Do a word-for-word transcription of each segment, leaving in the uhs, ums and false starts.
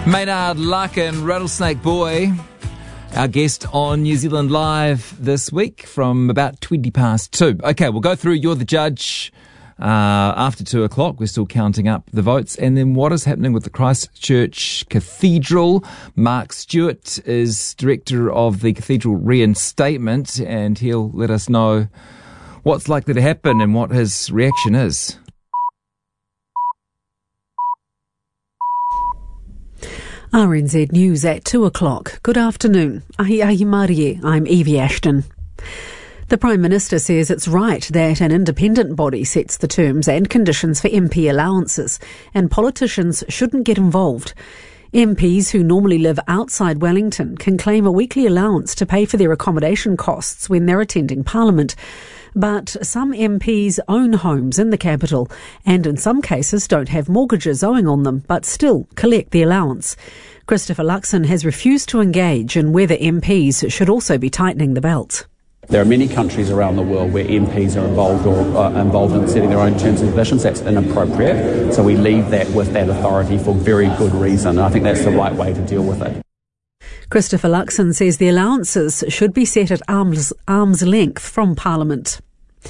Maynard Luck and Rattlesnake Boy, our guest on New Zealand Live this week from about twenty past two. Okay, we'll go through You're the Judge uh, after two o'clock. We're still counting up the votes. And then what is happening with the Christchurch Cathedral? Mark Stewart is director of the Cathedral Reinstatement, and he'll let us know what's likely to happen and what his reaction is. R N Z News at two o'clock. Good afternoon. Ahi ahi Marie. I'm Evie Ashton. The Prime Minister says it's right that an independent body sets the terms and conditions for M P allowances, and politicians shouldn't get involved. M Ps who normally live outside Wellington can claim a weekly allowance to pay for their accommodation costs when they're attending Parliament. But some M Ps own homes in the capital and in some cases don't have mortgages owing on them but still collect the allowance. Christopher Luxon has refused to engage in whether M Ps should also be tightening the belt. There are many countries around the world where M Ps are involved or uh, involved in setting their own terms and conditions. That's inappropriate. So we leave that with that authority for very good reason. And I think that's the right way to deal with it. Christopher Luxon says the allowances should be set at arm's, arm's length from Parliament.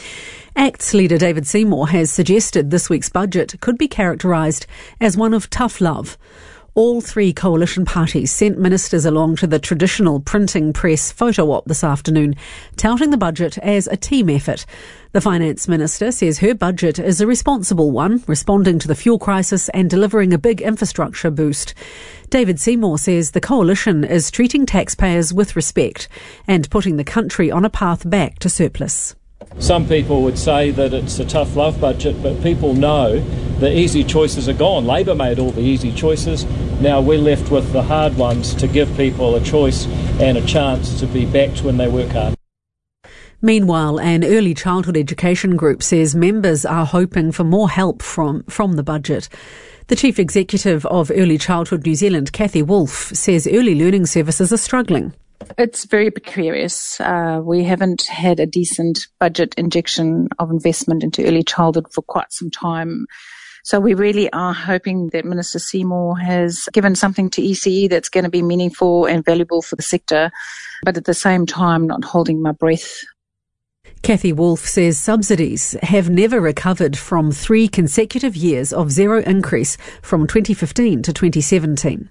ACT's leader David Seymour has suggested this week's budget could be characterised as one of tough love. All three coalition parties sent ministers along to the traditional printing press photo op this afternoon, touting the budget as a team effort. The Finance Minister says her budget is a responsible one, responding to the fuel crisis and delivering a big infrastructure boost. David Seymour says the coalition is treating taxpayers with respect and putting the country on a path back to surplus. Some people would say that it's a tough love budget, but people know the easy choices are gone. Labor made all the easy choices. Now we're left with the hard ones to give people a choice and a chance to be backed when they work hard. Meanwhile, an early childhood education group says members are hoping for more help from, from the budget. The Chief Executive of Early Childhood New Zealand, Kathy Wolf, says early learning services are struggling. It's very precarious. Uh, we haven't had a decent budget injection of investment into early childhood for quite some time. So we really are hoping that Minister Seymour has given something to E C E that's going to be meaningful and valuable for the sector, but at the same time not holding my breath. Kathy Wolf says subsidies have never recovered from three consecutive years of zero increase from twenty fifteen to twenty seventeen.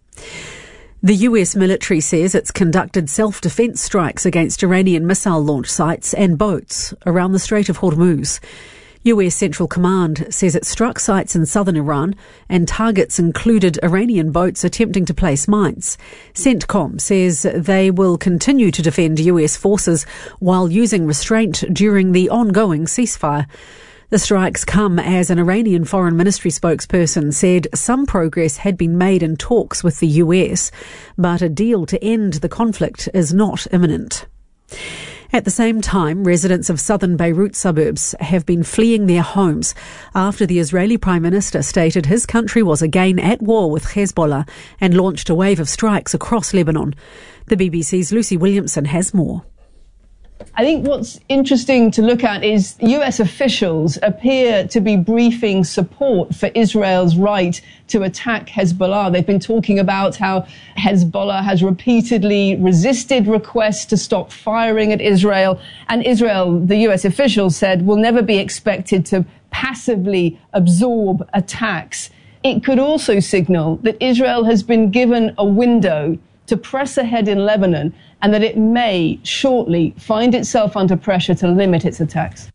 The U S military says it's conducted self-defense strikes against Iranian missile launch sites and boats around the Strait of Hormuz. U S Central Command says it struck sites in southern Iran and targets included Iranian boats attempting to place mines. CENTCOM says they will continue to defend U S forces while using restraint during the ongoing ceasefire. The strikes come as an Iranian Foreign Ministry spokesperson said some progress had been made in talks with the U S, but a deal to end the conflict is not imminent. At the same time, residents of southern Beirut suburbs have been fleeing their homes after the Israeli Prime Minister stated his country was again at war with Hezbollah and launched a wave of strikes across Lebanon. The B B C's Lucy Williamson has more. I think what's interesting to look at is U S officials appear to be briefing support for Israel's right to attack Hezbollah. They've been talking about how Hezbollah has repeatedly resisted requests to stop firing at Israel, and Israel, the U S officials said, will never be expected to passively absorb attacks. It could also signal that Israel has been given a window to press ahead in Lebanon, and that it may shortly find itself under pressure to limit its attacks.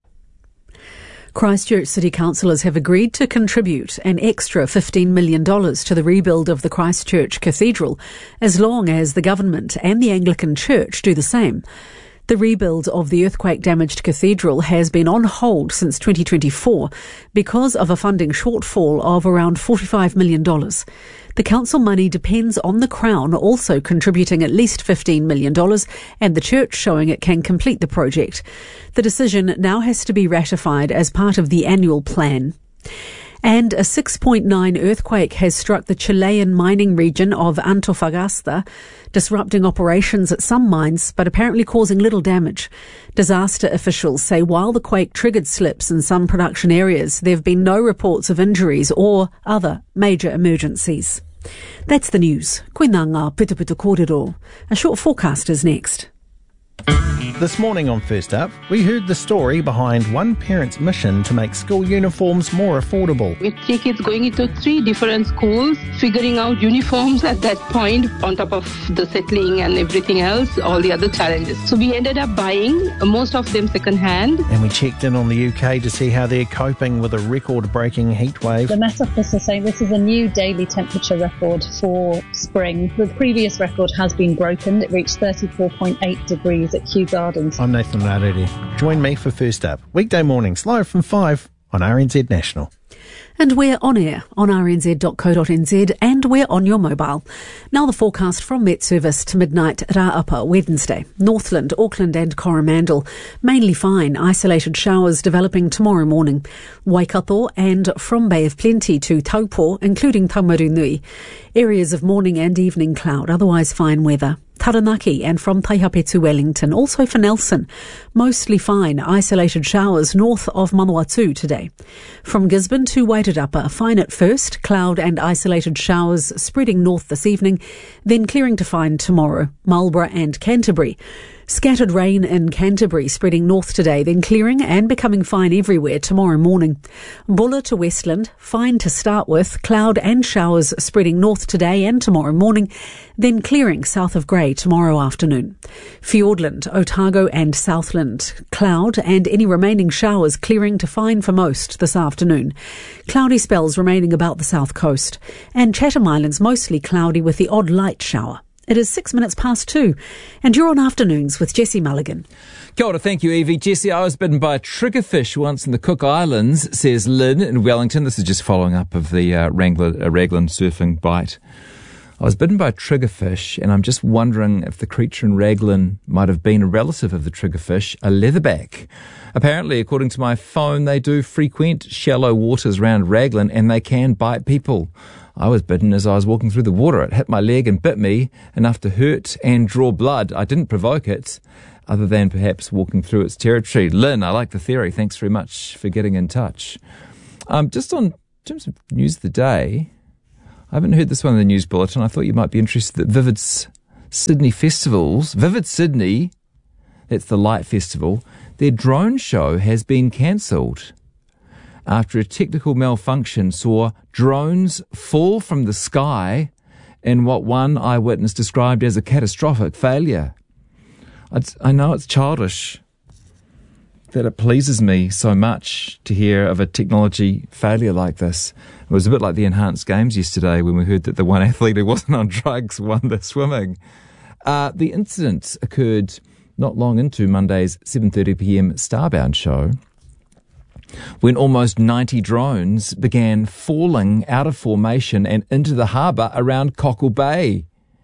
Christchurch City Councillors have agreed to contribute an extra fifteen million dollars to the rebuild of the Christchurch Cathedral, as long as the government and the Anglican Church do the same. The rebuild of the earthquake-damaged cathedral has been on hold since twenty twenty-four because of a funding shortfall of around forty-five million dollars. The council money depends on the Crown also contributing at least fifteen million dollars and the church showing it can complete the project. The decision now has to be ratified as part of the annual plan. And a six point nine earthquake has struck the Chilean mining region of Antofagasta, disrupting operations at some mines, but apparently causing little damage. Disaster officials say while the quake triggered slips in some production areas, there have been no reports of injuries or other major emergencies. That's the news. Koina ngā pitupitu kōrero. A short forecast is next. This morning on First Up, we heard the story behind one parent's mission to make school uniforms more affordable. With three kids going into three different schools, figuring out uniforms at that point, on top of the settling and everything else, all the other challenges. So we ended up buying most of them second-hand. And we checked in on the U K to see how they're coping with a record-breaking heat wave. The Met Office is saying this is a new daily temperature record for spring. The previous record has been broken. It reached thirty-four point eight degrees at Kew Gardens. I'm Nathan Rarere. Join me for First Up, weekday mornings, live from five on R N Z National. And we're on air on r n z dot co dot n z and we're on your mobile. Now the forecast from Met Service to midnight Rā'apa Wednesday. Northland, Auckland and Coromandel. Mainly fine, isolated showers developing tomorrow morning. Waikato and from Bay of Plenty to Taupo, including Taumarunui. Areas of morning and evening cloud, otherwise fine weather. Taranaki and from Taihape to Wellington, also for Nelson. Mostly fine, isolated showers north of Manawatu today. From Gisborne to Wairarapa, fine at first, cloud and isolated showers spreading north this evening, then clearing to fine tomorrow. Marlborough and Canterbury. Scattered rain in Canterbury spreading north today, then clearing and becoming fine everywhere tomorrow morning. Buller to Westland, fine to start with, cloud and showers spreading north today and tomorrow morning, then clearing south of Grey tomorrow afternoon. Fiordland, Otago and Southland, cloud and any remaining showers clearing to fine for most this afternoon. Cloudy spells remaining about the south coast. And Chatham Islands mostly cloudy with the odd light shower. It is six minutes past two, and you're on Afternoons with Jessie Mulligan. Kia ora, thank you, Evie. Jessie, I was bitten by a triggerfish once in the Cook Islands, says Lynn in Wellington. This is just following up of the uh, Wrangler, uh, Raglan surfing bite. I was bitten by a triggerfish, and I'm just wondering if the creature in Raglan might have been a relative of the triggerfish, a leatherback. Apparently, according to my phone, they do frequent shallow waters around Raglan, and they can bite people. I was bitten as I was walking through the water. It hit my leg and bit me enough to hurt and draw blood. I didn't provoke it, other than perhaps walking through its territory. Lynn, I like the theory. Thanks very much for getting in touch. Um, just on in terms of news of the day, I haven't heard this one in the news bulletin. I thought you might be interested that Vivid's Sydney Festivals, Vivid Sydney, that's the Light Festival, their drone show has been cancelled after a technical malfunction saw drones fall from the sky in what one eyewitness described as a catastrophic failure. It's, I know it's childish that it pleases me so much to hear of a technology failure like this. It was a bit like the Enhanced Games yesterday when we heard that the one athlete who wasn't on drugs won the swimming. Uh, the incident occurred not long into Monday's seven thirty p.m. Starbound show, when almost ninety drones began falling out of formation and into the harbour around Cockle Bay.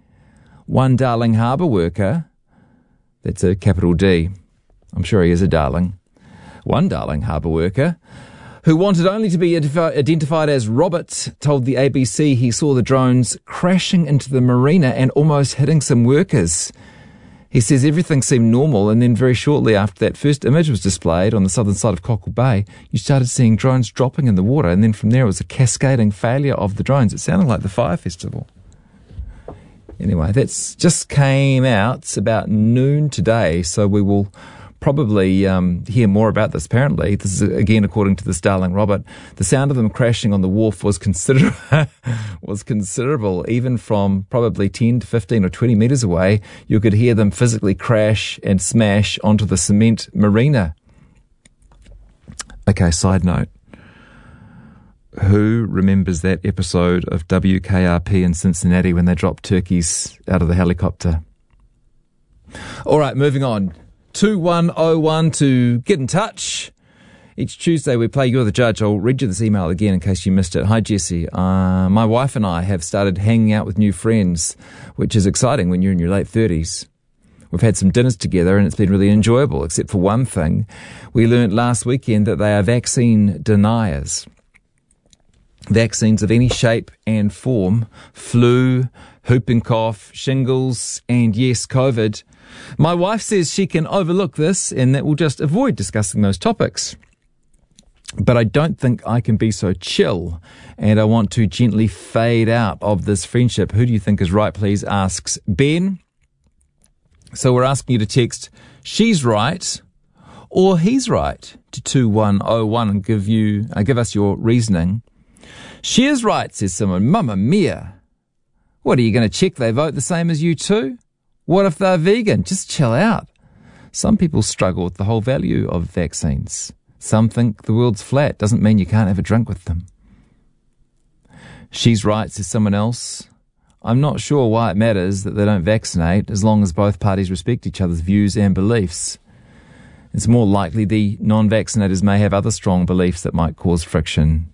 One Darling harbour worker, that's a capital D, I'm sure he is a darling, one Darling harbour worker, who wanted only to be identified as Robert, told the A B C he saw the drones crashing into the marina and almost hitting some workers. He says everything seemed normal, and then very shortly after that first image was displayed on the southern side of Cockle Bay, you started seeing drones dropping in the water, and then from there it was a cascading failure of the drones. It sounded like the Fire Festival. Anyway, that's just came out about noon today, so we will probably um, hear more about this. Apparently, this is again according to this Darling Robert, the sound of them crashing on the wharf was consider- was considerable. Even from probably ten to fifteen or twenty metres away, you could hear them physically crash and smash onto the cement marina. Okay, side note. Who remembers that episode of W K R P in Cincinnati when they dropped turkeys out of the helicopter? All right, moving on. two one oh one to get in touch. Each Tuesday we play You're the Judge. I'll read you this email again in case you missed it. Hi, Jessie. Uh, my wife and I have started hanging out with new friends, which is exciting when you're in your late thirties. We've had some dinners together and it's been really enjoyable, except for one thing. We learnt last weekend that they are vaccine deniers. Vaccines of any shape and form, flu, whooping cough, shingles, and yes, COVID. My wife says she can overlook this and that we'll just avoid discussing those topics. But I don't think I can be so chill, and I want to gently fade out of this friendship. Who do you think is right, please? Asks Ben. So we're asking you to text she's right or he's right to two one oh one and give you uh, give us your reasoning. She is right, says someone. Mamma mia. What, are you going to check they vote the same as you too? What if they're vegan? Just chill out. Some people struggle with the whole value of vaccines. Some think the world's flat. Doesn't mean you can't have a drink with them. She's right, says someone else. I'm not sure why it matters that they don't vaccinate as long as both parties respect each other's views and beliefs. It's more likely the non-vaccinators may have other strong beliefs that might cause friction.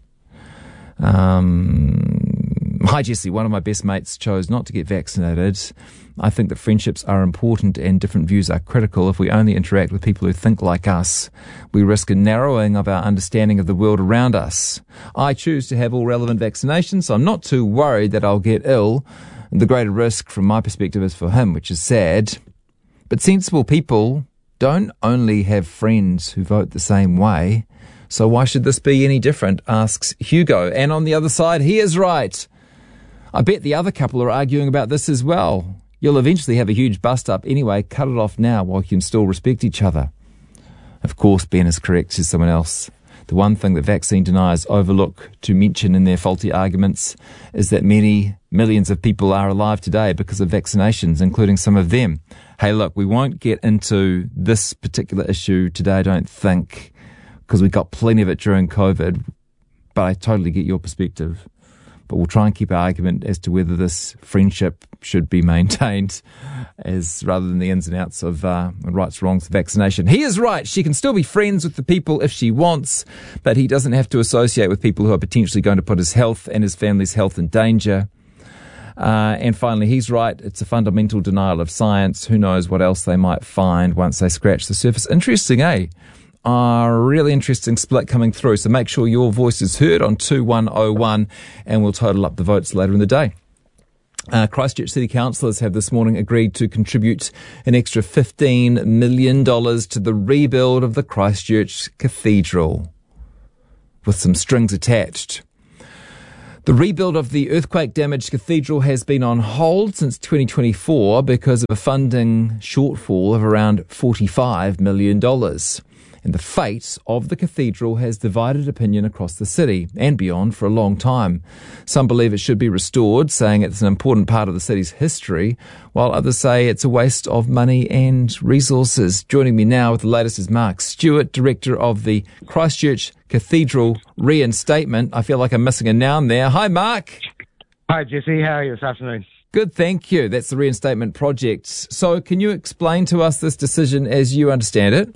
Um, hi, Jesse. One of my best mates chose not to get vaccinated. I think that friendships are important and different views are critical. If we only interact with people who think like us, we risk a narrowing of our understanding of the world around us. I choose to have all relevant vaccinations, so I'm not too worried that I'll get ill. The greater risk from my perspective is for him, which is sad. But sensible people don't only have friends who vote the same way. So why should this be any different, asks Hugo. And on the other side, he is right. I bet the other couple are arguing about this as well. You'll eventually have a huge bust-up anyway. Cut it off now while you can still respect each other. Of course, Ben is correct, says someone else. The one thing that vaccine deniers overlook to mention in their faulty arguments is that many millions of people are alive today because of vaccinations, including some of them. Hey, look, we won't get into this particular issue today, I don't think, because we got plenty of it during COVID, but I totally get your perspective. But we'll try and keep our argument as to whether this friendship should be maintained as rather than the ins and outs of uh, rights, wrongs of vaccination. He is right. She can still be friends with the people if she wants, but he doesn't have to associate with people who are potentially going to put his health and his family's health in danger. Uh, and finally, he's right. It's a fundamental denial of science. Who knows what else they might find once they scratch the surface. Interesting, eh? A really interesting split coming through. So make sure your voice is heard on two one oh one and we'll total up the votes later in the day. Uh, Christchurch City Councillors have this morning agreed to contribute an extra fifteen million dollars to the rebuild of the Christchurch Cathedral, with some strings attached. The rebuild of the earthquake-damaged cathedral has been on hold since twenty twenty-four because of a funding shortfall of around forty-five million dollars. And the fate of the cathedral has divided opinion across the city and beyond for a long time. Some believe it should be restored, saying it's an important part of the city's history, while others say it's a waste of money and resources. Joining me now with the latest is Mark Stewart, Director of the Christchurch Cathedral Reinstatement. I feel like I'm missing a noun there. Hi, Mark. Hi, Jesse. How are you this afternoon? Good, thank you. That's the Reinstatement Project. So can you explain to us this decision as you understand it?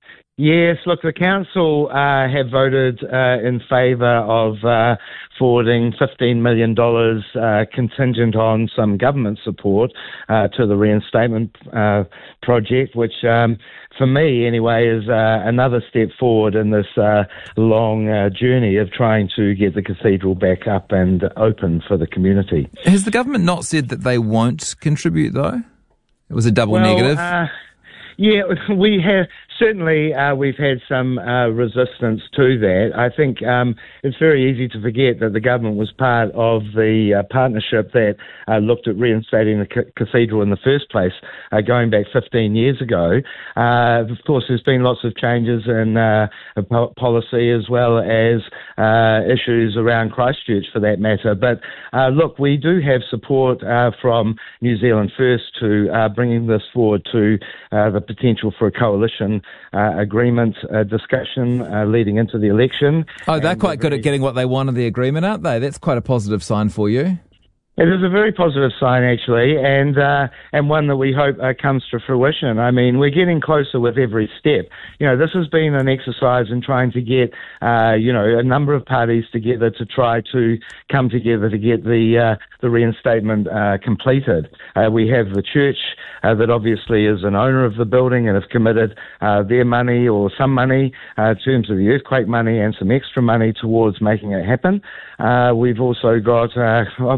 Yes, look, the council uh, have voted uh, in favour of uh, forwarding fifteen million dollars uh, contingent on some government support uh, to the reinstatement uh, project, which um, for me anyway is uh, another step forward in this uh, long uh, journey of trying to get the cathedral back up and open for the community. Has the government not said that they won't contribute though? It was a double well, negative. Uh, yeah, we have. Certainly, uh, we've had some uh, resistance to that. I think um, it's very easy to forget that the government was part of the uh, partnership that uh, looked at reinstating the c- cathedral in the first place, uh, going back fifteen years ago. Uh, of course, there's been lots of changes in uh, po- policy as well as uh, issues around Christchurch for that matter. But uh, look, we do have support uh, from New Zealand First to uh, bringing this forward to uh, the potential for a coalition Uh, agreement uh, discussion uh, leading into the election. Oh, they're quite good at getting what they want in the agreement, aren't they? That's quite a positive sign for you. It is a very positive sign, actually, and uh, and one that we hope uh, comes to fruition. I mean, we're getting closer with every step. You know, this has been an exercise in trying to get, uh, you know, a number of parties together to try to come together to get the uh, the reinstatement uh, completed. Uh, we have the church uh, that obviously is an owner of the building and have committed uh, their money or some money uh, in terms of the earthquake money and some extra money towards making it happen. Uh, we've also got, uh, obviously,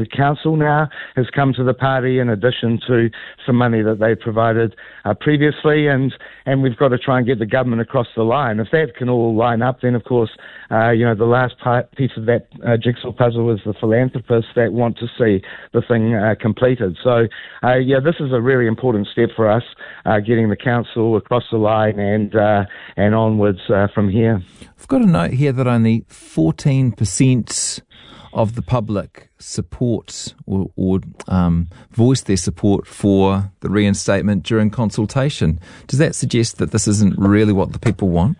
the council now has come to the party in addition to some money that they provided uh, previously, and, and we've got to try and get the government across the line. If that can all line up, then of course, uh, you know, the last part, piece of that uh, jigsaw puzzle is the philanthropists that want to see the thing uh, completed. So, uh, yeah, this is a really important step for us, uh, getting the council across the line and uh, and onwards uh, from here. I've got a note here that only fourteen percent of the public support or, or um, voice their support for the reinstatement during consultation. Does that suggest that this isn't really what the people want?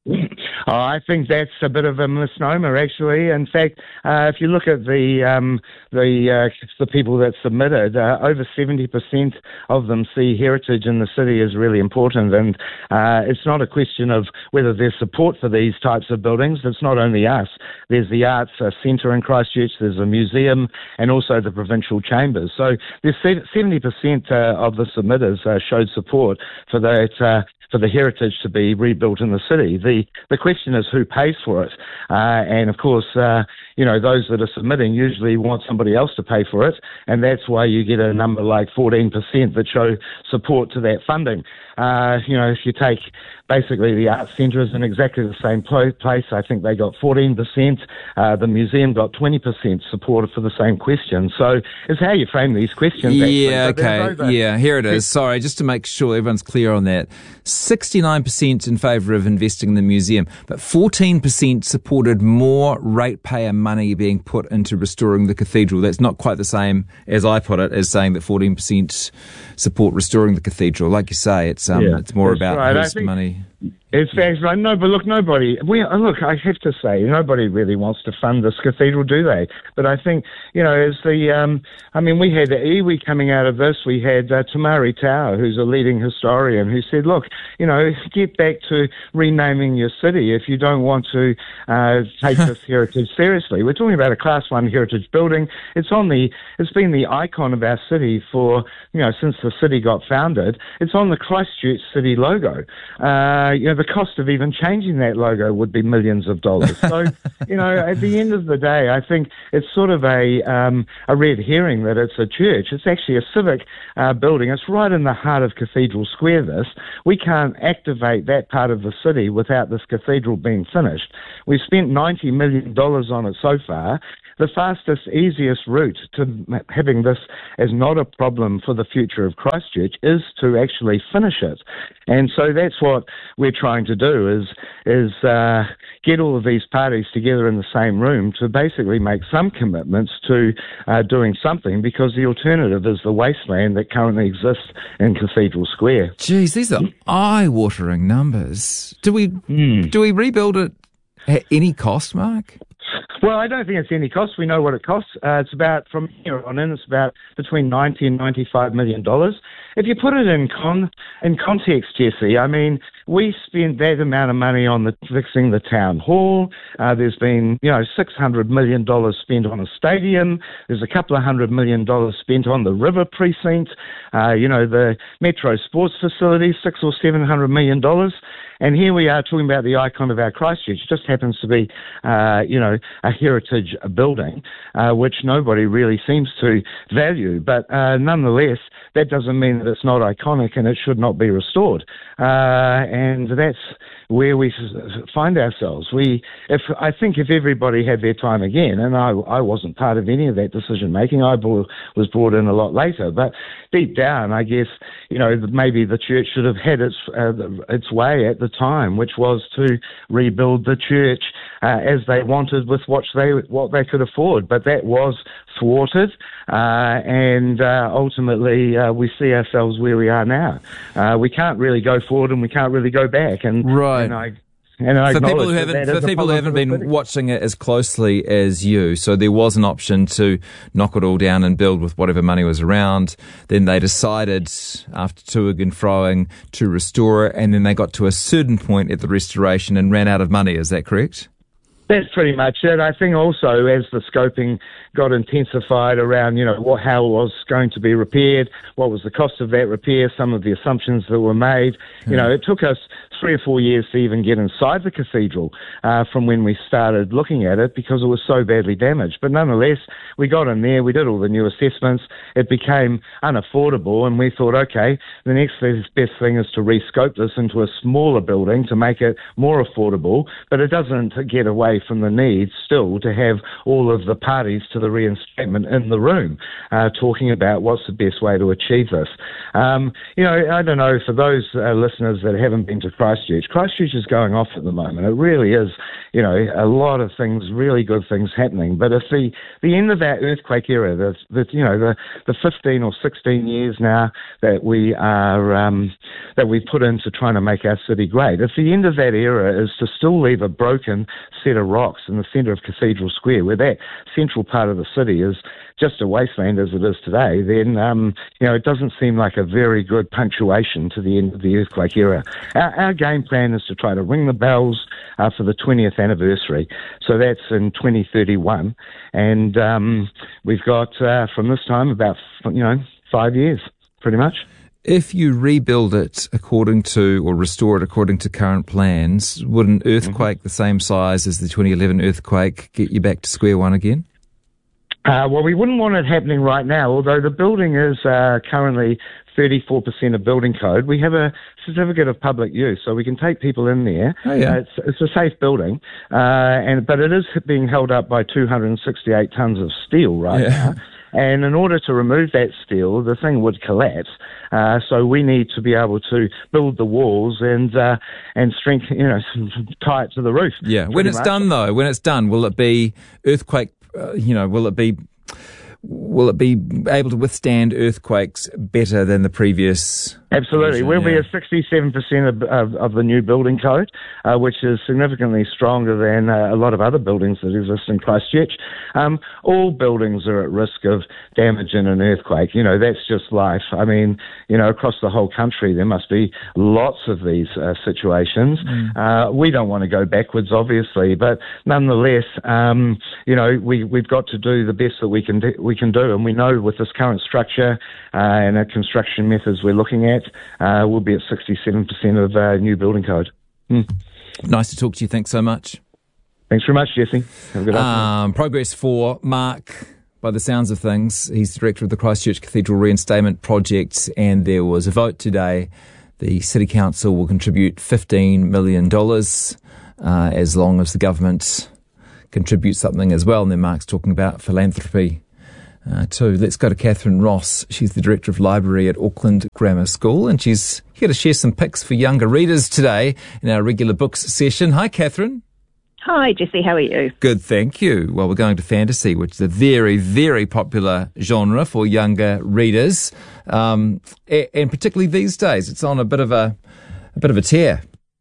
Oh, I think that's a bit of a misnomer, actually. In fact, uh, if you look at the um, the uh, the people that submitted, uh, over seventy percent of them see heritage in the city as really important. And uh, it's not a question of whether there's support for these types of buildings. It's not only us. There's the Arts uh, Centre in Christchurch, there's a museum, and also the provincial chambers. So there's seventy percent uh, of the submitters uh, showed support for that uh, for the heritage to be rebuilt in the city. The the question is who pays for it. Uh, and of course, uh, you know, those that are submitting usually want somebody else to pay for it. And that's why you get a number like fourteen percent that show support to that funding. Uh, you know, if you take basically the Arts Centre is in exactly the same place. I think they got fourteen percent. Uh, the museum got twenty percent support for the same question. So it's how you frame these questions. Yeah, actually. okay. Yeah, here it is. Sorry, just to make sure everyone's clear on that. sixty-nine percent in favour of investing in the museum, but fourteen percent supported more ratepayer money being put into restoring the cathedral. That's not quite the same, as I put it, as saying that fourteen percent support restoring the cathedral. Like you say, it's um, yeah, it's more about right. whose money. It's facts, right? No, but look, nobody. We look. I have to say, nobody really wants to fund this cathedral, do they? But I think, you know, as the, um, I mean, we had iwi coming out of this. We had uh, Tamari Tau, who's a leading historian, who said, look, you know, get back to renaming your city if you don't want to uh, take this heritage seriously. We're talking about a Class One heritage building. It's on the. It's been the icon of our city for, you know, since the city got founded. It's on the Christchurch city logo. Uh, you know, the cost of even changing that logo would be millions of dollars. So, you know, at the end of the day, I think it's sort of a um, a red herring that it's a church. It's actually a civic uh, building. It's right in the heart of Cathedral Square, this. We can't activate that part of the city without this cathedral being finished. We've spent ninety million dollars on it so far. The fastest, easiest route to having this as not a problem for the future of Christchurch is to actually finish it. And so that's what we're trying to do, is is uh, get all of these parties together in the same room to basically make some commitments to uh, doing something, because the alternative is the wasteland that currently exists in Cathedral Square. Geez, these are eye-watering numbers. Do we mm. do we rebuild it at any cost, Mark? Well, I don't think it's any cost. We know what it costs. Uh, it's about, from here on in, it's about between ninety and ninety-five million dollars. If you put it in con in context, Jesse, I mean, we spent that amount of money on the fixing the town hall. Uh, there's been, you know, six hundred million dollars spent on a stadium. There's a couple of hundred million dollars spent on the river precinct. Uh, you know, the Metro Sports Facility, six or seven hundred million dollars. And here we are talking about the icon of our Christchurch. It just happens to be, uh, you know, a heritage building, uh, which nobody really seems to value. But uh, nonetheless, that doesn't mean that it's not iconic and it should not be restored. Uh, and that's where we find ourselves. We, if I think if everybody had their time again, and I, I wasn't part of any of that decision making, I brought, was brought in a lot later. But deep down, I guess, you know, maybe the church should have had its uh, its way at the time, which was to rebuild the church uh, as they wanted with what they what they could afford. But that was thwarted, uh, and uh, ultimately uh, we see ourselves where we are now. Uh, we can't really go forward and we can't really go back. And right. And I, And I for people who haven't, for people who haven't been watching it as closely as you, so there was an option to knock it all down and build with whatever money was around. Then they decided, after toing and froing, to restore it, and then they got to a certain point at the restoration and ran out of money. Is that correct? That's pretty much it. I think also as the scoping got intensified around, you know, what, how it was going to be repaired, what was the cost of that repair, some of the assumptions that were made. Mm. You know, it took us three or four years to even get inside the cathedral uh, from when we started looking at it because it was so badly damaged. But nonetheless, we got in there, we did all the new assessments, it became unaffordable, and we thought, okay, the next best thing is to rescope this into a smaller building to make it more affordable, but it doesn't get away from the need still to have all of the parties to the reinstatement in the room uh, talking about what's the best way to achieve this. Um, you know, I don't know, for those uh, listeners that haven't been to Christchurch, Christchurch is going off at the moment. It really is, you know, a lot of things, really good things happening. But if the, the end of that earthquake era, the, the you know, the, the fifteen or sixteen years now that we are, um, that we put into trying to make our city great, if the end of that era is to still leave a broken set of rocks in the centre of Cathedral Square, where that central part of the city is just a wasteland as it is today, then, um, you know, it doesn't seem like a very good punctuation to the end of the earthquake era. Our, our game plan is to try to ring the bells uh, for the twentieth anniversary. So that's in twenty thirty-one. And um, we've got, uh, from this time, about, you know, five years, pretty much. If you rebuild it according to, or restore it according to current plans, would an earthquake mm-hmm. the same size as the twenty eleven earthquake get you back to square one again? Uh, well, we wouldn't want it happening right now, although the building is uh, currently thirty-four percent of building code. We have a certificate of public use, so we can take people in there. Oh, yeah. Uh, it's, it's a safe building, uh, and but it is being held up by two hundred sixty-eight tonnes of steel right yeah. now. And in order to remove that steel, the thing would collapse. Uh, so we need to be able to build the walls and uh, and strengthen, you know, tie it to the roof. Yeah. When it's much. done, though, when it's done, will it be earthquake? Uh, you know, will it be? Will it be able to withstand earthquakes better than the previous? Absolutely. version, We'll yeah. be at sixty-seven percent of, of, of the new building code, uh, which is significantly stronger than uh, a lot of other buildings that exist in Christchurch. Um, all buildings are at risk of damage in an earthquake. You know, that's just life. I mean, you know, across the whole country, there must be lots of these uh, situations. Mm. Uh, we don't want to go backwards, obviously, but nonetheless, um, you know, we, we've got to do the best that we can do, we can do. And we know with this current structure uh, and the construction methods we're looking at, Uh, we'll be at sixty-seven percent of uh, new building code. Mm. Nice to talk to you. Thanks so much. Thanks very much, Jesse. Have a good afternoon. Um, progress for Mark, by the sounds of things. He's the director of the Christchurch Cathedral Reinstatement Project, and there was a vote today. The City Council will contribute fifteen million dollars uh, as long as the government contributes something as well. And then Mark's talking about philanthropy Uh, too. Let's go to Catherine Ross. She's the Director of Library at Auckland Grammar School, and she's here to share some picks for younger readers today in our regular books session. Hi, Catherine. Hi, Jesse. How are you? Good, thank you. Well, we're going to fantasy, which is a very, very popular genre for younger readers, um, and particularly these days, it's on a bit of a, a bit of a tear.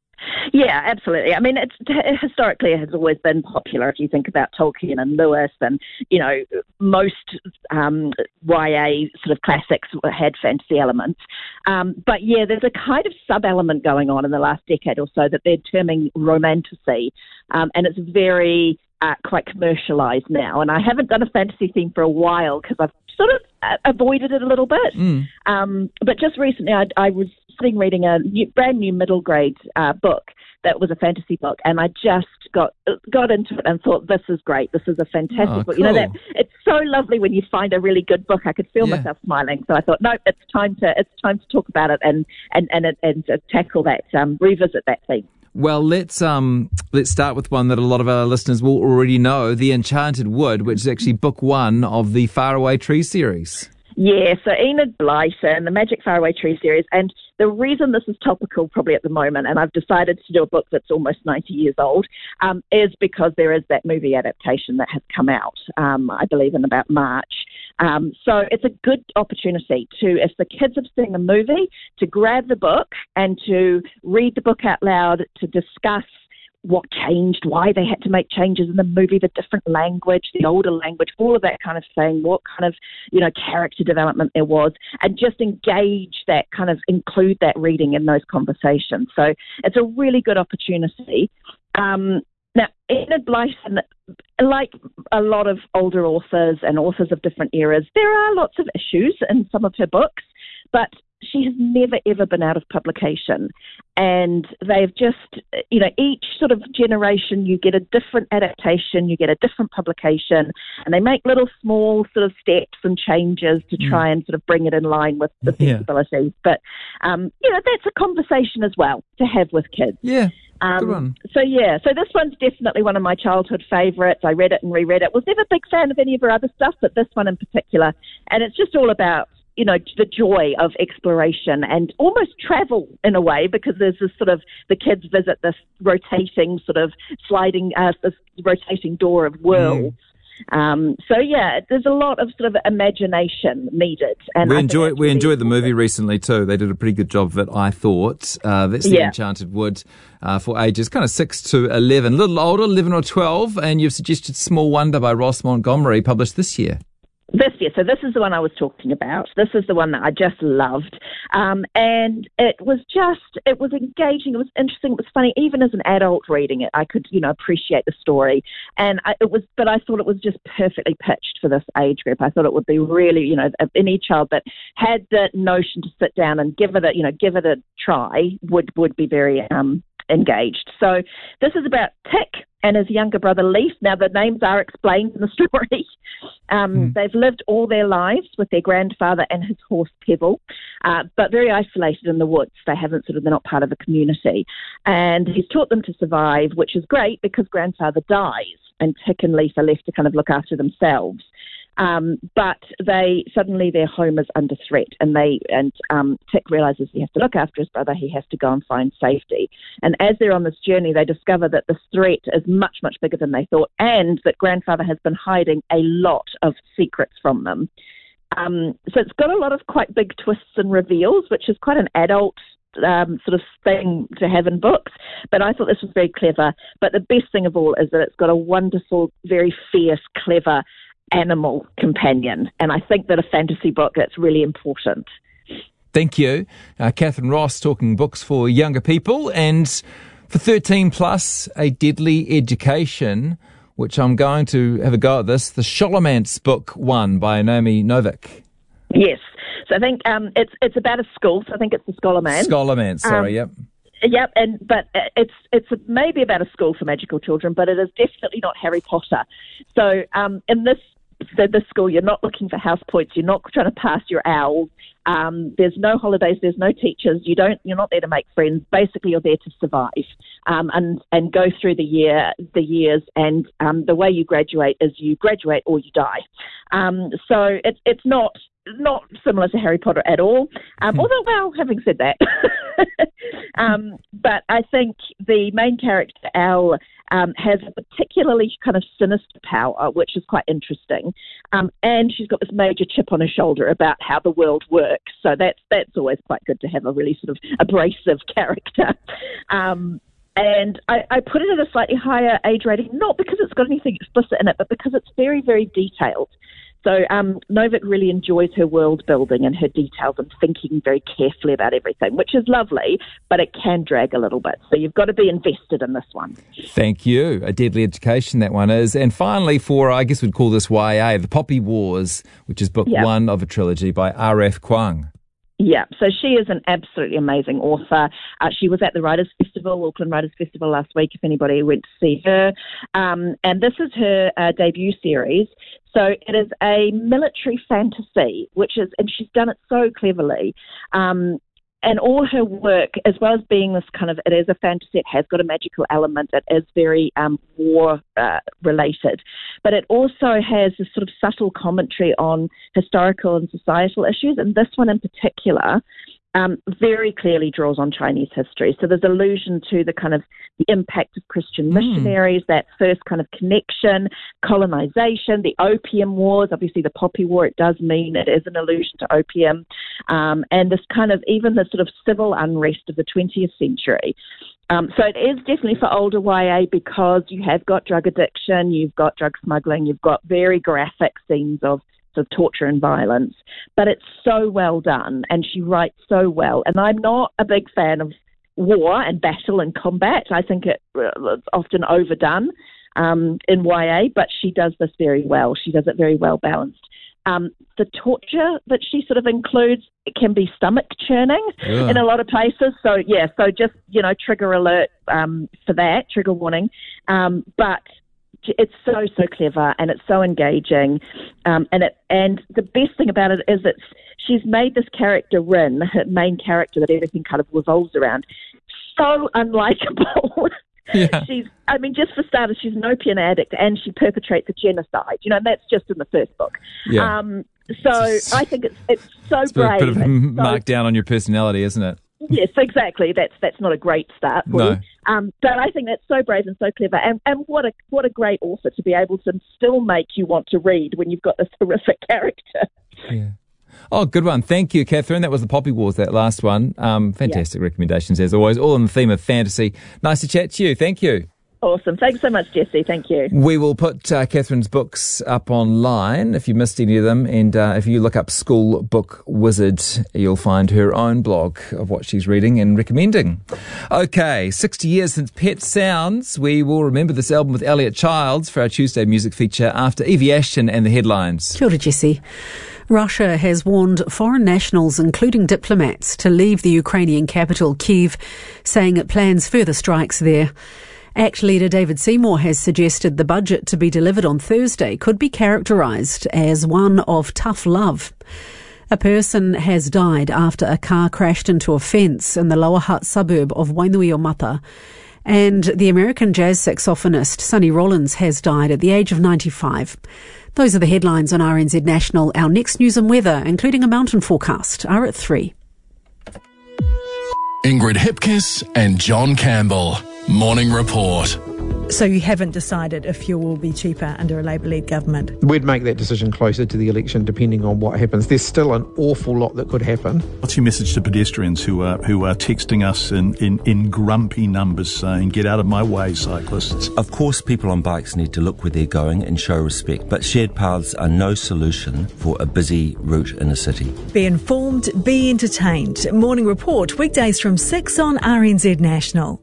Yeah, absolutely. I mean, it's, historically it has always been popular. If you think about Tolkien and Lewis and, you know, most um, Y A sort of classics had fantasy elements. Um, but yeah, there's a kind of sub-element going on in the last decade or so that they're terming romantasy. Um, and it's very uh, quite commercialised now. And I haven't done a fantasy theme for a while because I've sort of uh, avoided it a little bit. Mm. Um, but just recently I, I was sitting reading a new, brand new middle grade uh, book that was a fantasy book, and I just got got into it and thought, this is great. This is a fantastic oh, book. Cool. You know, that it's so lovely when you find a really good book. I could feel yeah. myself smiling. So I thought, no, it's time to it's time to talk about it and and and, and, and tackle that, um, revisit that theme. Well, let's um let's start with one that a lot of our listeners will already know, The Enchanted Wood, which is actually book one of the Faraway Tree series. Yeah, so Enid Blyton, the Magic Faraway Tree series, and the reason this is topical probably at the moment, and I've decided to do a book that's almost ninety years old, um, is because there is that movie adaptation that has come out, um, I believe in about March. Um, so it's a good opportunity to, if the kids have seen the movie, to grab the book and to read the book out loud, to discuss what changed, why they had to make changes in the movie, the different language, the older language, all of that kind of thing, what kind of, you know, character development there was, and just engage that, kind of include that reading in those conversations. So it's a really good opportunity. Um, Now, Enid Blyton, like a lot of older authors and authors of different eras, there are lots of issues in some of her books, but she has never, ever been out of publication. And they've just, you know, each sort of generation, you get a different adaptation, you get a different publication, and they make little small sort of steps and changes to try mm. and sort of bring it in line with the sensibilities. Yeah. But, um, you know, that's a conversation as well to have with kids. Yeah. Um, Good one. So, yeah, so this one's definitely one of my childhood favourites. I read it and reread it. Was never a big fan of any of her other stuff, but this one in particular. And it's just all about, you know, the joy of exploration and almost travel in a way, because there's this sort of, the kids visit this rotating sort of sliding, uh, this rotating door of worlds. Mm. Um, so yeah, there's a lot of sort of imagination needed. And we I enjoyed we really enjoyed the movie recently too. They did a pretty good job of it, I thought. Uh, that's The yeah. Enchanted Wood uh, for ages kind of six to eleven, a little older, eleven or twelve. And you've suggested Small Wonder by Ross Montgomery, published this year. This year. So this is the one I was talking about. This is the one that I just loved. Um, and it was just, it was engaging. It was interesting. It was funny. Even as an adult reading it, I could, you know, appreciate the story. And I, it was, but I thought it was just perfectly pitched for this age group. I thought it would be really, you know, any child that had the notion to sit down and give it a, you know, give it a try would, would be very, um, engaged. So this is about Tick and his younger brother Leaf. Now the names are explained in the story. Um, mm. They've lived all their lives with their grandfather and his horse Pebble, uh, but very isolated in the woods. They haven't sort of, they're not part of a community. And he's taught them to survive, which is great because grandfather dies and Tick and Leaf are left to kind of look after themselves. Um, but they suddenly their home is under threat, and they and um, Tick realizes he has to look after his brother. He has to go and find safety. And as they're on this journey, they discover that the threat is much, much bigger than they thought, and that grandfather has been hiding a lot of secrets from them. Um, so it's got a lot of quite big twists and reveals, which is quite an adult Um, sort of thing to have in books, but I thought this was very clever. But the best thing of all is that it's got a wonderful, very fierce, clever animal companion, and I think that a fantasy book, that's really important. Thank you. Uh, Catherine Ross talking books for younger people, and for thirteen plus, A Deadly Education, which I'm going to have a go at this, the Scholomance book one by Naomi Novik. Yes. So I think um, it's it's about a school, so I think it's the Scholomance. Scholomance, sorry, um, yep. Yep, and but it's it's maybe about a school for magical children, but it is definitely not Harry Potter. So um, in this the, this school, you're not looking for house points. You're not trying to pass your owls. Um, there's no holidays. There's no teachers. You don't. You're not there to make friends. Basically, you're there to survive um, and and go through the year the years. And um, the way you graduate is you graduate or you die. Um, so it's it's not. Not similar to Harry Potter at all. Um, although, well, having said that, um, but I think the main character, Owl, um, has a particularly kind of sinister power, which is quite interesting. Um, and she's got this major chip on her shoulder about how the world works. So that's that's always quite good to have a really sort of abrasive character. Um, And I, I put it at a slightly higher age rating, not because it's got anything explicit in it, but because it's very, very detailed. So um, Novik really enjoys her world building and her details and thinking very carefully about everything, which is lovely, but it can drag a little bit. So you've got to be invested in this one. Thank you. A Deadly Education, that one is. And finally, for, I guess we'd call this Y A, The Poppy Wars, which is book yep. one of a trilogy by R F Kuang. Yeah, so she is an absolutely amazing author. Uh, she was at the Writers' Festival, Auckland Writers' Festival last week, if anybody went to see her. Um, and this is her uh, debut series. So it is a military fantasy, which is, and she's done it so cleverly. Um, and all her work, as well as being this kind of, it is a fantasy, it has got a magical element, it is very um, war uh, related, but it also has this sort of subtle commentary on historical and societal issues, and this one in particular um, very clearly draws on Chinese history. So there's allusion to the kind of the impact of Christian missionaries, mm. that first kind of connection, colonization, the Opium Wars, obviously the Poppy War, it does mean it is an allusion to opium, um, and this kind of, even the sort of civil unrest of the twentieth century. Um, so it is definitely for older Y A because you have got drug addiction, you've got drug smuggling, you've got very graphic scenes of of torture and violence, but it's so well done and she writes so well. And I'm not a big fan of war and battle and combat. I think it, it's often overdone um, in Y A, but she does this very well. She does it very well balanced. Um, the torture that she sort of includes, it can be stomach churning yeah. in a lot of places. So, yeah, so just, you know, trigger alert um, for that, trigger warning. Um, but it's so, so clever and it's so engaging. Um, and it and the best thing about it is it's she's made this character, Rin, her main character that everything kind of revolves around, so unlikable. Yeah. She's, I mean, just for starters, she's an opium addict and she perpetrates a genocide, you know, and that's just in the first book. Yeah. Um, so I think it's it's so it's brave. a bit of a so, markdown on your personality, isn't it? Yes, exactly. That's that's not a great start for no. you. Um, but I think that's so brave and so clever. And, and what a what a great author to be able to still make you want to read when you've got this horrific character. Yeah. Oh, good one. Thank you, Catherine. That was the Poppy Wars, that last one. Um, fantastic yeah. recommendations, as always, all on the theme of fantasy. Nice to chat to you. Thank you. Awesome. Thanks so much, Jesse. Thank you. We will put uh, Catherine's books up online if you missed any of them. And uh, if you look up School Book Wizard, you'll find her own blog of what she's reading and recommending. Okay, sixty years since Pet Sounds. We will remember this album with Elliot Childs for our Tuesday music feature after Evie Ashton and the headlines. Kia ora, Jesse. Russia has warned foreign nationals, including diplomats, to leave the Ukrainian capital, Kyiv, saying it plans further strikes there. ACT leader David Seymour has suggested the budget to be delivered on Thursday could be characterised as one of tough love. A person has died after a car crashed into a fence in the Lower Hutt suburb of Wainuiomata. And the American jazz saxophonist Sonny Rollins has died at the age of ninety-five. Those are the headlines on R N Z National. Our next news and weather, including a mountain forecast, are at three. Ingrid Hipkiss and John Campbell. Morning Report. So you haven't decided if fuel will be cheaper under a Labour-led government? We'd make that decision closer to the election, depending on what happens. There's still an awful lot that could happen. What's your message to pedestrians who are who are texting us in, in, in grumpy numbers saying, "Get out of my way, cyclists"? Of course, people on bikes need to look where they're going and show respect, but shared paths are no solution for a busy route in a city. Be informed, be entertained. Morning Report, weekdays from six on R N Z National.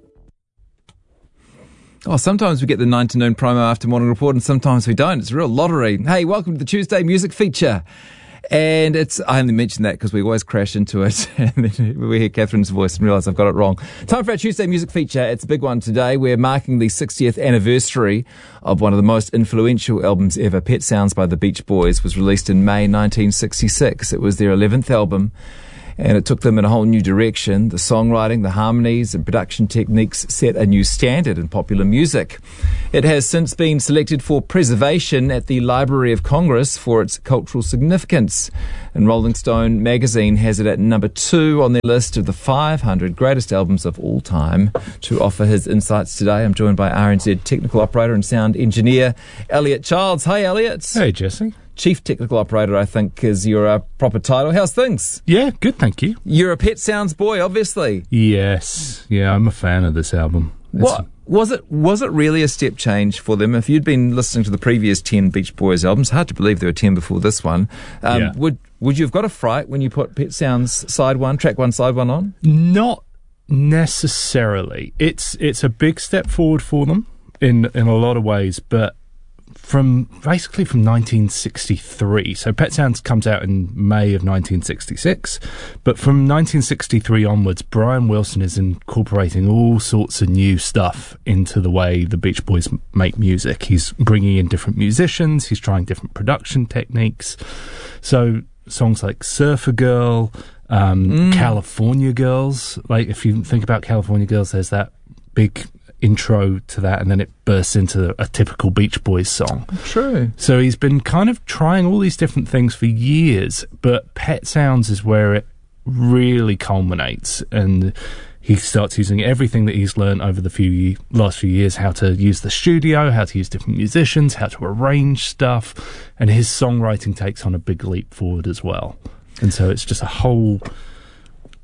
Oh, sometimes we get the nine to noon promo after Morning Report and sometimes we don't. It's a real lottery. Hey, welcome to the Tuesday music feature. And it's, I only mention that because we always crash into it and then we hear Catherine's voice and realise I've got it wrong. Time for our Tuesday music feature. It's a big one today. We're marking the sixtieth anniversary of one of the most influential albums ever. Pet Sounds by the Beach Boys was released in May nineteen sixty-six. It was their eleventh album. And it took them in a whole new direction. The songwriting, the harmonies and production techniques set a new standard in popular music. It has since been selected for preservation at the Library of Congress for its cultural significance. And Rolling Stone magazine has it at number two on their list of the five hundred greatest albums of all time. To offer his insights today, I'm joined by R N Z technical operator and sound engineer, Elliot Childs. Hi, Elliot. Hey, Jesse. Chief Technical Operator, I think, is your uh, proper title. How's things? Yeah, good, thank you. You're a Pet Sounds boy, obviously. Yes, yeah, I'm a fan of this album. It's what was it? Was it really a step change for them? If you'd been listening to the previous ten Beach Boys albums, hard to believe there were ten before this one. Um, yeah. Would would you have got a fright when you put Pet Sounds side one, track one, side one on? Not necessarily. It's it's a big step forward for them in in a lot of ways, but. From basically from nineteen sixty-three. So Pet Sounds comes out in May of nineteen sixty-six. But from nineteen sixty-three onwards, Brian Wilson is incorporating all sorts of new stuff into the way the Beach Boys make music. He's bringing in different musicians. He's trying different production techniques. So songs like Surfer Girl, um, mm. California Girls. Like if you think about California Girls, there's that big intro to that, and then it bursts into a typical Beach Boys song. True. So he's been kind of trying all these different things for years, but Pet Sounds is where it really culminates, and he starts using everything that he's learned over the few last few years, how to use the studio, how to use different musicians, how to arrange stuff, and his songwriting takes on a big leap forward as well. And so it's just a whole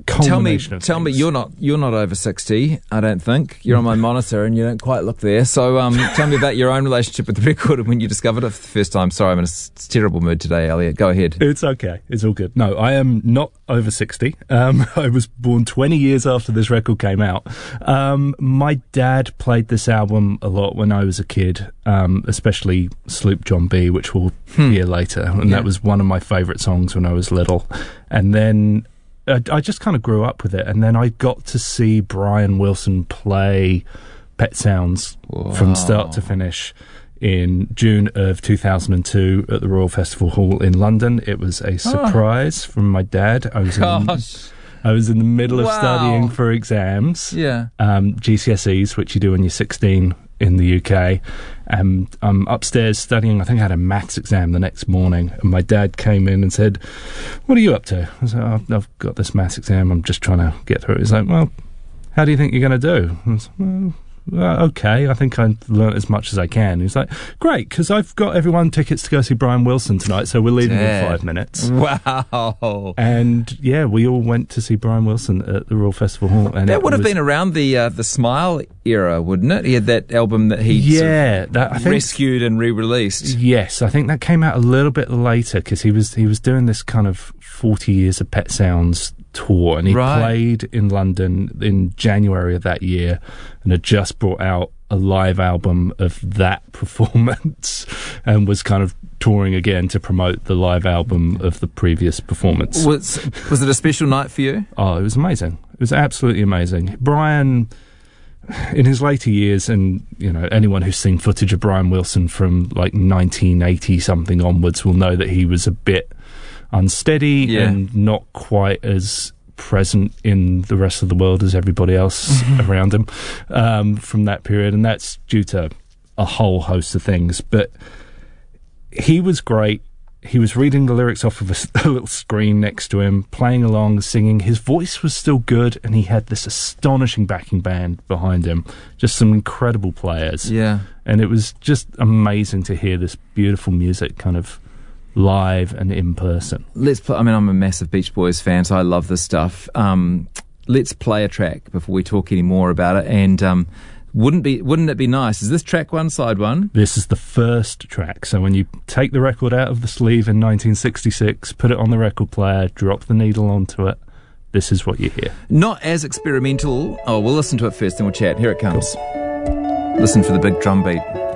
Tell me, culmination of tell me, things. you're not you're not over sixty, I don't think. You're on my monitor and you don't quite look there. So um, tell me about your own relationship with the record and when you discovered it for the first time. Sorry, I'm in a s- terrible mood today, Elliot. Go ahead. It's okay. It's all good. No, I am not over sixty. Um, I was born twenty years after this record came out. Um, my dad played this album a lot when I was a kid, um, especially Sloop John B, which we'll Hmm. hear later. And Yeah. that was one of my favourite songs when I was little. And then I, I just kind of grew up with it. And then I got to see Brian Wilson play Pet Sounds from start to finish in June of two thousand two at the Royal Festival Hall in London. It was a surprise from my dad. I was in the, Gosh. I was in the middle of Wow. studying for exams. Yeah. Um, G C S Es, which you do when you're sixteen in the U K. And I'm upstairs studying. I think I had a maths exam the next morning. And my dad came in and said, "What are you up to?" I said, "I've, I've got this maths exam. I'm just trying to get through it." He's like, "Well, how do you think you're going to do?" I was, well, Uh, okay, I think I learnt as much as I can. He's like, great, because I've got everyone tickets to go see Brian Wilson tonight, so we're leaving Dad. in five minutes. Wow. And yeah, we all went to see Brian Wilson at the Royal Festival Hall. And That it would have was- been around the uh, the Smile era, wouldn't it? He had that album that he Yeah, sort of that- I think- rescued and re-released. Yes, I think that came out a little bit later because he was he was doing this kind of forty years of Pet Sounds tour, and he Right. played in London in January of that year, and had just brought out a live album of that performance, and was kind of touring again to promote the live album of the previous performance. Was was it a special night for you? Oh, it was amazing. It was absolutely amazing. Brian, in his later years, and you know, anyone who's seen footage of Brian Wilson from like nineteen eighty something onwards will know that he was a bit unsteady Yeah. and not quite as present in the rest of the world as everybody else around him um, from that period, and that's due to a whole host of things. But he was great. He was reading the lyrics off of a, s- a little screen next to him, playing along, singing. His voice was still good, and he had this astonishing backing band behind him. Just some incredible players. Yeah. And it was just amazing to hear this beautiful music kind of live and in person. Let's play, I mean, I'm a massive Beach Boys fan, so I love this stuff. Um, let's play a track before we talk any more about it. And um, wouldn't be wouldn't it be nice? Is this track one, side one? This is the first track. So when you take the record out of the sleeve in nineteen sixty-six, put it on the record player, drop the needle onto it, this is what you hear. Not as experimental. Oh, we'll listen to it first, then we'll chat. Here it comes. Listen for the big drum beat.